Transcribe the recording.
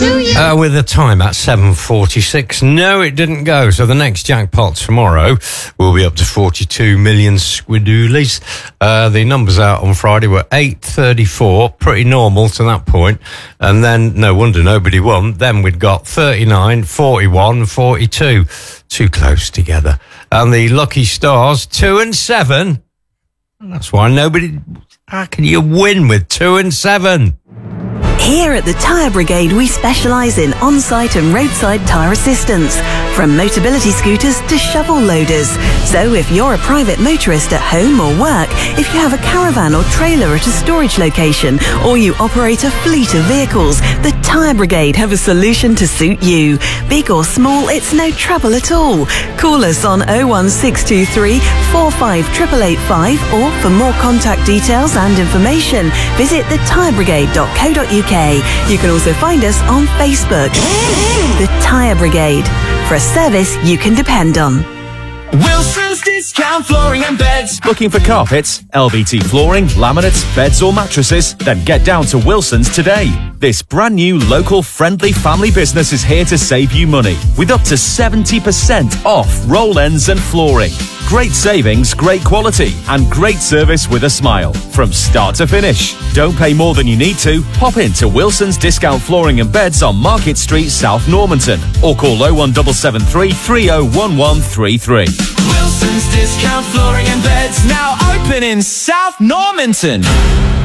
to you. With a time at 7:46. No, it didn't go. So the next jackpot tomorrow will be up to 42 million squidoolies. The numbers out on Friday were 834, pretty normal to that point. And then, no wonder nobody won. Then we'd got 39, 41, 42. Too close together. And the lucky stars, 2 and 7. That's why nobody... How can you win with 2 and 7? Here at the Tyre Brigade, we specialise in on-site and roadside tyre assistance, from Motability scooters to shovel loaders. So if you're a private motorist at home or work, if you have a caravan or trailer at a storage location, or you operate a fleet of vehicles, the Tyre Brigade have a solution to suit you. Big or small, it's no trouble at all. Call us on 01623 45 888 or for more contact details and information, visit thetyrebrigade.co.uk. You can also find us on Facebook. The Tyre Brigade, for a service you can depend on. Wilson's Discount Flooring and Beds. Looking for carpets, LVT flooring, laminates, beds or mattresses? Then get down to Wilson's today. This brand new local friendly family business is here to save you money with up to 70% off roll ends and flooring. Great savings, great quality and great service with a smile from start to finish. Don't pay more than you need to. Pop into Wilson's Discount Flooring and Beds on Market Street, South Normanton, or call 01773 301133. Wilson's Discount Flooring and Beds, now open in South Normanton.